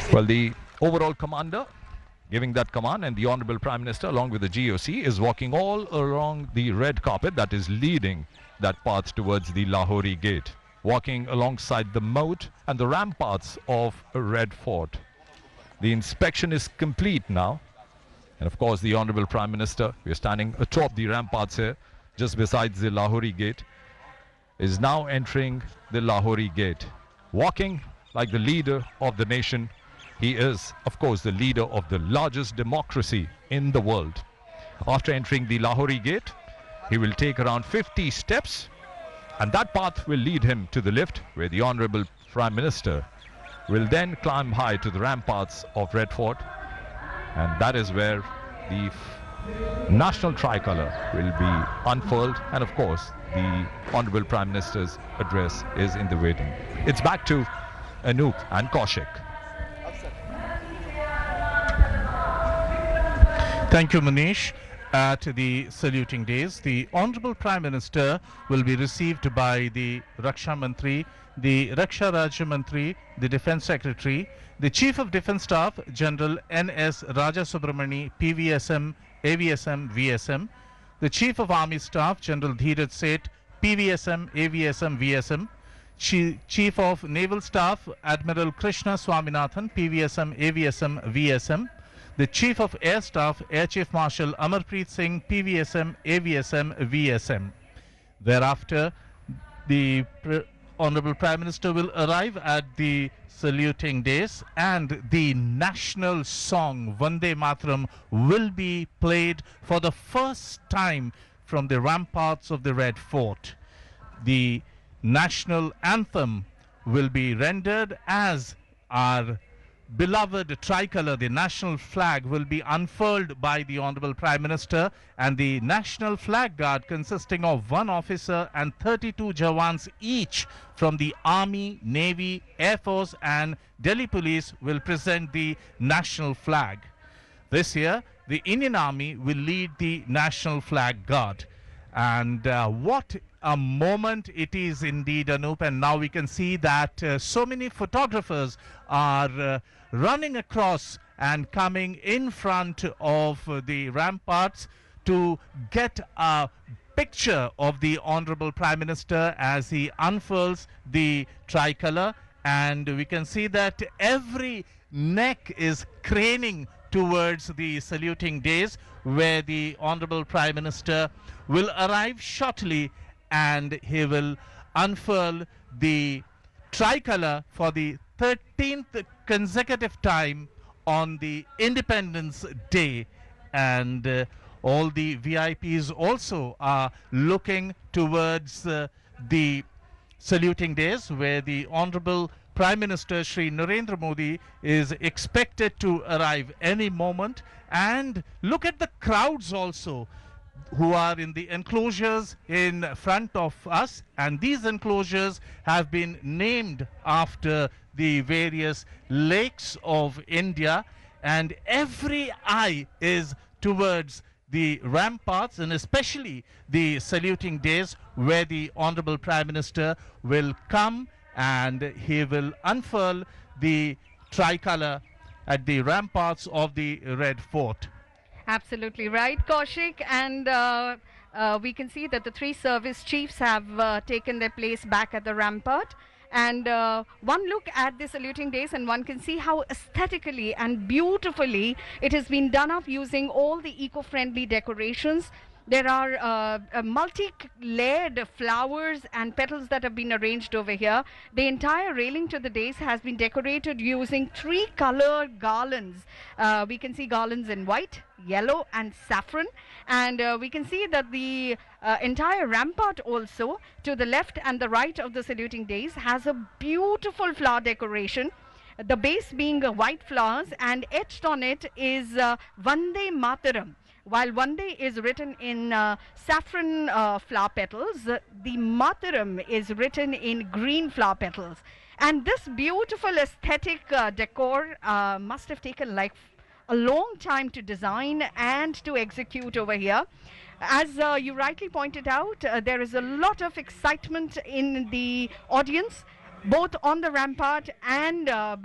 Well, the overall commander giving that command, and the Honorable Prime Minister along with the GOC is walking all along the red carpet that is leading that path towards the Lahori Gate, walking alongside the moat and the ramparts of Red Fort. The inspection is complete now, and of course the Honorable Prime Minister, we are standing atop the ramparts here just besides the Lahori Gate, is now entering the Lahori Gate, walking like the leader of the nation. He is, of course, the leader of the largest democracy in the world. After entering the Lahori Gate, he will take around 50 steps, and that path will lead him to the lift, where the Honorable Prime Minister will then climb high to the ramparts of Red Fort, and that is where the national tricolour will be unfurled, and of course the Honorable Prime Minister's address is in the waiting. It's back to Anup and Kaushik. Thank you, Manish. At the saluting days, the Honorable Prime Minister will be received by the Raksha Mantri, the Raksha Rajya Mantri, the Defence Secretary, the Chief of Defence Staff, General N.S. Raja Subramani, PVSM, AVSM, VSM, the Chief of Army Staff, General Dheeraj Seth, PVSM, AVSM, VSM, Chief of Naval Staff, Admiral Krishna Swaminathan, PVSM, AVSM, VSM, the Chief of Air Staff, Air Chief Marshal Amarpreet Singh, PVSM, AVSM, VSM. Thereafter, the Honorable Prime Minister will arrive at the saluting days, and the national song Vande Mataram will be played for the first time from the ramparts of the Red Fort. The national anthem will be rendered as our beloved tricolour, the national flag, will be unfurled by the Honorable Prime Minister, and the National Flag Guard, consisting of 1 officer and 32 Jawans each from the Army, Navy, Air Force and Delhi Police, will present the national flag. This year, the Indian Army will lead the National Flag Guard. And what a moment it is indeed, Anup. And now we can see that so many photographers are running across and coming in front of the ramparts to get a picture of the Honorable Prime Minister as he unfurls the tricolour. And we can see that every neck is craning towards the saluting days, where the Honorable Prime Minister will arrive shortly, and he will unfurl the tricolour for the 13th consecutive time on the Independence Day. And all the VIPs also are looking towards the saluting days, where the Honorable Prime Minister Shri Narendra Modi is expected to arrive any moment. And look at the crowds also who are in the enclosures in front of us, and these enclosures have been named after the various lakes of India, and every eye is towards the ramparts, and especially the saluting days, where the Honorable Prime Minister will come and he will unfurl the tricolour at the ramparts of the Red Fort. Absolutely right, Kaushik. And we can see that the 3 service chiefs have taken their place back at the rampart. And one look at the saluting days, and one can see how aesthetically and beautifully it has been done up using all the eco-friendly decorations. There are multi-layered flowers and petals that have been arranged over here. The entire railing to the dais has been decorated using 3 color garlands. We can see garlands in white, yellow and saffron. And we can see that the entire rampart also, to the left and the right of the saluting dais, has a beautiful flower decoration. The base being white flowers, and etched on it is Vande Mataram. While Vande is written in saffron flower petals, the Mataram is written in green flower petals. And this beautiful aesthetic decor must have taken like a long time to design and to execute over here. As you rightly pointed out, there is a lot of excitement in the audience, both on the rampart and